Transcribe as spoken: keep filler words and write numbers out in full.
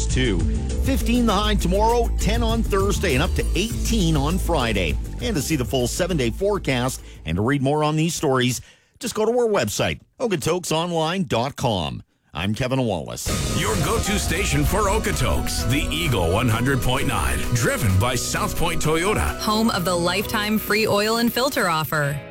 too. fifteen the high tomorrow, ten on Thursday, and up to eighteen on Friday. And to see the full seven-day forecast and to read more on these stories, just go to our website, okotoks online dot com. I'm Kevin Wallace. Your go-to station for Okotoks, the Eagle one hundred point nine, driven by South Point Toyota. Home of the lifetime free oil and filter offer.